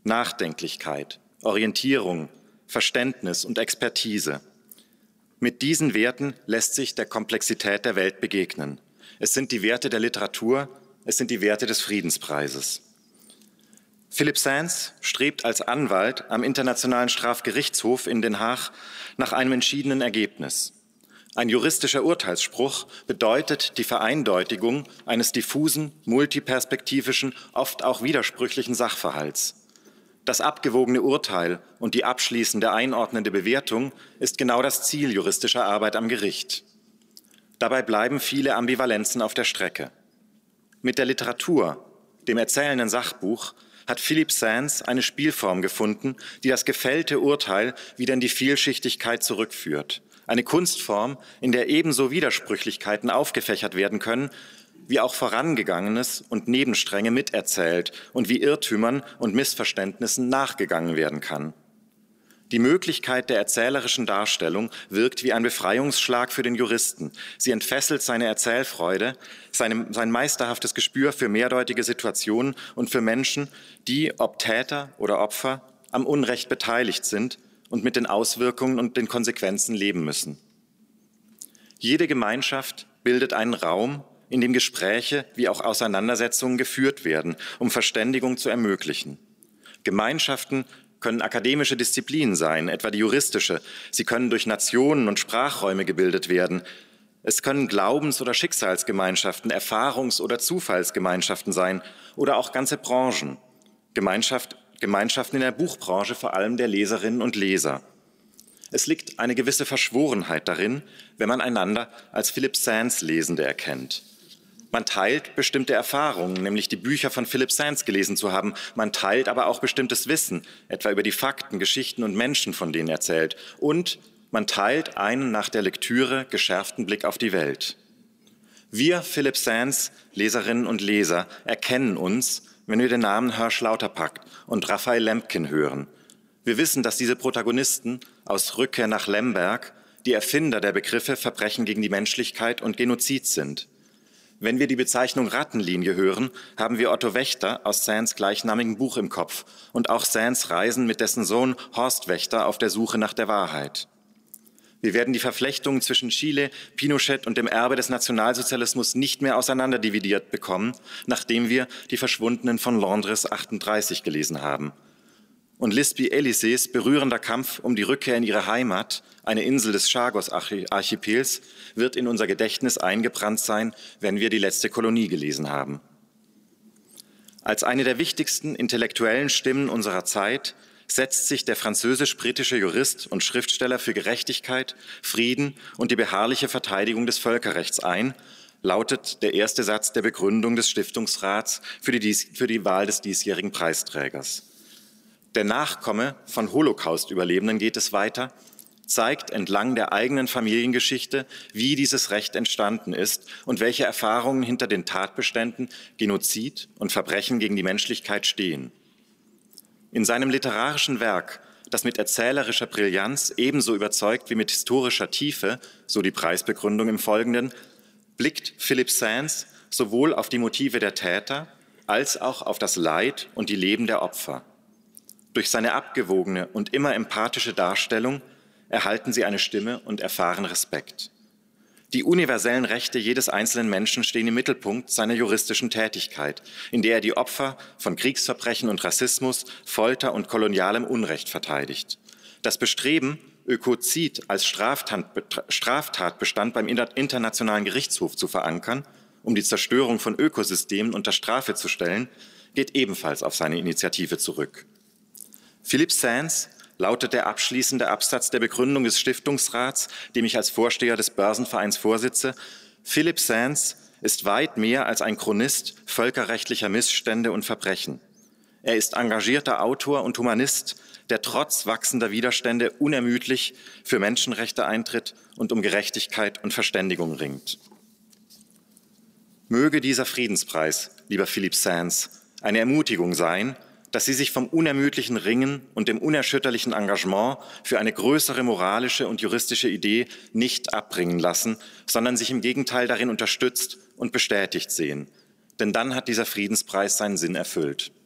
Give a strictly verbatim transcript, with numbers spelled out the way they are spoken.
Nachdenklichkeit, Orientierung, Verständnis und Expertise. Mit diesen Werten lässt sich der Komplexität der Welt begegnen. Es sind die Werte der Literatur, es sind die Werte des Friedenspreises. Philippe Sands strebt als Anwalt am Internationalen Strafgerichtshof in Den Haag nach einem entschiedenen Ergebnis. Ein juristischer Urteilsspruch bedeutet die Vereindeutigung eines diffusen, multiperspektivischen, oft auch widersprüchlichen Sachverhalts. Das abgewogene Urteil und die abschließende einordnende Bewertung ist genau das Ziel juristischer Arbeit am Gericht. Dabei bleiben viele Ambivalenzen auf der Strecke. Mit der Literatur, dem erzählenden Sachbuch, hat Philippe Sands eine Spielform gefunden, die das gefällte Urteil wieder in die Vielschichtigkeit zurückführt. Eine Kunstform, in der ebenso Widersprüchlichkeiten aufgefächert werden können, wie auch Vorangegangenes und Nebenstränge miterzählt und wie Irrtümern und Missverständnissen nachgegangen werden kann. Die Möglichkeit der erzählerischen Darstellung wirkt wie ein Befreiungsschlag für den Juristen. Sie entfesselt seine Erzählfreude, seine, sein meisterhaftes Gespür für mehrdeutige Situationen und für Menschen, die, ob Täter oder Opfer, am Unrecht beteiligt sind und mit den Auswirkungen und den Konsequenzen leben müssen. Jede Gemeinschaft bildet einen Raum, in dem Gespräche wie auch Auseinandersetzungen geführt werden, um Verständigung zu ermöglichen. Gemeinschaften können akademische Disziplinen sein, etwa die juristische. Sie können durch Nationen und Sprachräume gebildet werden. Es können Glaubens- oder Schicksalsgemeinschaften, Erfahrungs- oder Zufallsgemeinschaften sein oder auch ganze Branchen. Gemeinschaft, Gemeinschaften in der Buchbranche, vor allem der Leserinnen und Leser. Es liegt eine gewisse Verschworenheit darin, wenn man einander als Philippe Sands Lesende erkennt. Man teilt bestimmte Erfahrungen, nämlich die Bücher von Philippe Sands gelesen zu haben. Man teilt aber auch bestimmtes Wissen, etwa über die Fakten, Geschichten und Menschen, von denen er erzählt. Und man teilt einen nach der Lektüre geschärften Blick auf die Welt. Wir, Philippe Sands Leserinnen und Leser, erkennen uns, wenn wir den Namen Hersch Lauterpacht und Raphael Lemkin hören. Wir wissen, dass diese Protagonisten aus Rückkehr nach Lemberg die Erfinder der Begriffe Verbrechen gegen die Menschlichkeit und Genozid sind. Wenn wir die Bezeichnung Rattenlinie hören, haben wir Otto Wächter aus Sands gleichnamigen Buch im Kopf und auch Sands Reisen mit dessen Sohn Horst Wächter auf der Suche nach der Wahrheit. Wir werden die Verflechtungen zwischen Chile, Pinochet und dem Erbe des Nationalsozialismus nicht mehr auseinanderdividiert bekommen, nachdem wir die Verschwundenen von Londres achtunddreißig gelesen haben. Und Lisby Elisees berührender Kampf um die Rückkehr in ihre Heimat, eine Insel des Chagos-Archipels, wird in unser Gedächtnis eingebrannt sein, wenn wir die letzte Kolonie gelesen haben. Als eine der wichtigsten intellektuellen Stimmen unserer Zeit setzt sich der französisch-britische Jurist und Schriftsteller für Gerechtigkeit, Frieden und die beharrliche Verteidigung des Völkerrechts ein, lautet der erste Satz der Begründung des Stiftungsrats für die, für die Wahl des diesjährigen Preisträgers. Der Nachkomme von Holocaust-Überlebenden, geht es weiter, zeigt entlang der eigenen Familiengeschichte, wie dieses Recht entstanden ist und welche Erfahrungen hinter den Tatbeständen Genozid und Verbrechen gegen die Menschlichkeit stehen. In seinem literarischen Werk, das mit erzählerischer Brillanz ebenso überzeugt wie mit historischer Tiefe, so die Preisbegründung im Folgenden, blickt Philippe Sands sowohl auf die Motive der Täter als auch auf das Leid und die Leben der Opfer. Durch seine abgewogene und immer empathische Darstellung erhalten sie eine Stimme und erfahren Respekt. Die universellen Rechte jedes einzelnen Menschen stehen im Mittelpunkt seiner juristischen Tätigkeit, in der er die Opfer von Kriegsverbrechen und Rassismus, Folter und kolonialem Unrecht verteidigt. Das Bestreben, Ökozid als Straftatbestand beim Internationalen Gerichtshof zu verankern, um die Zerstörung von Ökosystemen unter Strafe zu stellen, geht ebenfalls auf seine Initiative zurück. Philippe Sands lautet der abschließende Absatz der Begründung des Stiftungsrats, dem ich als Vorsteher des Börsenvereins vorsitze. Philippe Sands ist weit mehr als ein Chronist völkerrechtlicher Missstände und Verbrechen. Er ist engagierter Autor und Humanist, der trotz wachsender Widerstände unermüdlich für Menschenrechte eintritt und um Gerechtigkeit und Verständigung ringt. Möge dieser Friedenspreis, lieber Philippe Sands, eine Ermutigung sein, dass Sie sich vom unermüdlichen Ringen und dem unerschütterlichen Engagement für eine größere moralische und juristische Idee nicht abbringen lassen, sondern sich im Gegenteil darin unterstützt und bestätigt sehen. Denn dann hat dieser Friedenspreis seinen Sinn erfüllt.